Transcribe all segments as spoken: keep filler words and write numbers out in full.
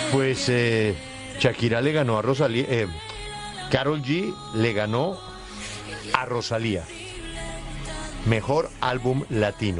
Pues eh, Shakira le ganó a Rosalía, eh, Karol G le ganó a Rosalía. Mejor álbum latino.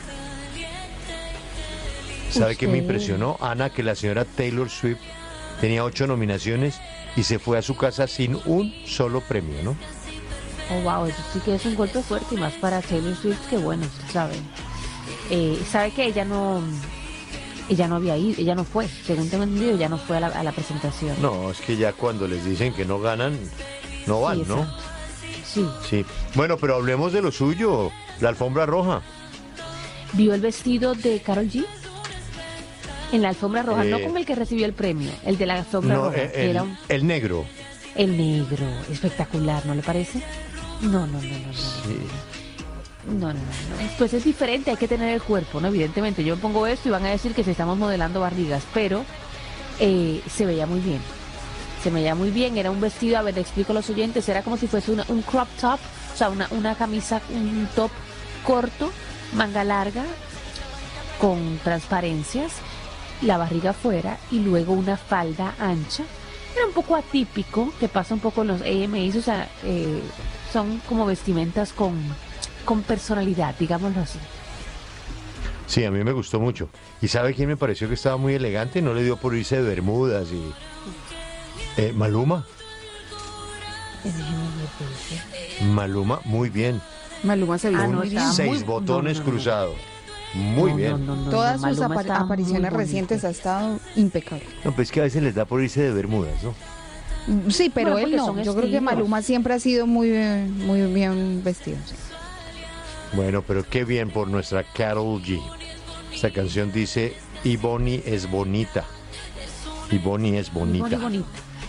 ¿Sabe qué me impresionó, Ana? Que la señora Taylor Swift tenía ocho nominaciones y se fue a su casa sin un solo premio, ¿no? Oh, wow, eso sí que es un golpe fuerte y más para Taylor Swift, que bueno, usted sabe. Eh, sabe que ella no, ella no había ido, ella no fue, según tengo entendido, ella no fue a la, a la presentación. No, es que ya cuando les dicen que no ganan, no van, Sí, ¿no? exacto. Sí. Sí. Bueno, pero hablemos de lo suyo, la alfombra roja. ¿Vio el vestido de Karol G? En la alfombra roja, Eh, no con el que recibió el premio, el de la alfombra No, roja, el, que era un, el negro. el negro, espectacular, ¿no le parece? No, no, no, no, no. Sí. No, no, no, no. Pues es diferente, hay que tener el cuerpo, ¿no? Evidentemente, yo me pongo esto y van a decir que se estamos modelando barrigas, pero eh, se veía muy bien. Se veía muy bien, era un vestido, a ver, le explico a los oyentes, era como si fuese una, un crop top, o sea, una, una camisa, un top corto, manga larga, con transparencias, la barriga afuera y luego una falda ancha. Era un poco atípico, que pasa un poco en los A M As, o sea, eh, son como vestimentas con, con personalidad, digámoslo así. Sí, a mí me gustó mucho. ¿Y sabe quién me pareció que estaba muy elegante? No le dio por irse de bermudas y... Eh, Maluma. Eh, déjeme ver, ¿qué dice? Maluma, muy bien. Maluma se vio Ah, no, muy bien. estaba Seis muy- botones no, no, no. cruzados. Muy No, bien. no, No, no, no, Todas no, sus Maluma apar- estaba muy apariciones bonito. recientes ha estado impecable. pues que a veces les da por irse de bermudas, ¿no? Sí, pero Bueno, él porque no. son Yo creo que estilos. Maluma siempre ha sido muy bien, muy bien vestido. sí. Bueno, pero qué bien por nuestra Karol G. Esta canción dice, y Bonnie es bonita. Y Bonnie es bonita. Muy bonita.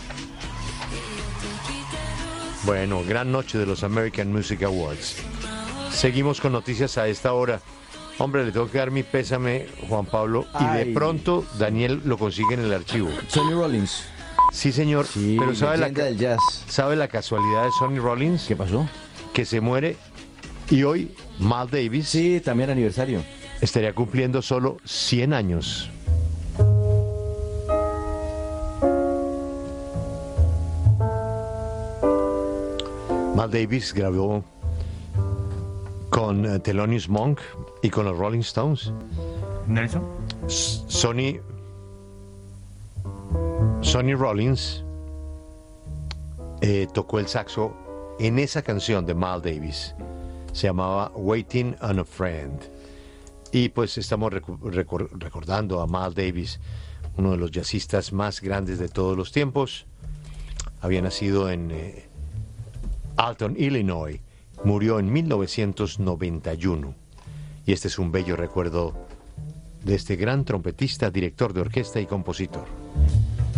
Bueno, gran noche de los American Music Awards. Seguimos con noticias a esta hora. Hombre, le tengo que dar mi pésame, Juan Pablo, y de Ay. pronto Daniel lo consigue en el archivo. Sonny Rollins. Sí, señor, Sí, pero ¿sabe la, leyenda del jazz. ¿sabe la casualidad de Sonny Rollins? ¿Qué pasó? Que se muere y hoy Mal Davis Sí, también aniversario. estaría cumpliendo solo cien años. Mal Davis grabó con eh, Thelonious Monk y con los Rolling Stones. Nelson. S- Sonny Sonny Rollins eh, tocó el saxo en esa canción de Mal Davis. Se llamaba Waiting on a Friend. Y pues estamos recu- recor- recordando a Mal Davis, uno de los jazzistas más grandes de todos los tiempos. Había nacido en eh, Alton, Illinois. Murió en mil novecientos noventa y uno. Y este es un bello recuerdo de este gran trompetista, director de orquesta y compositor.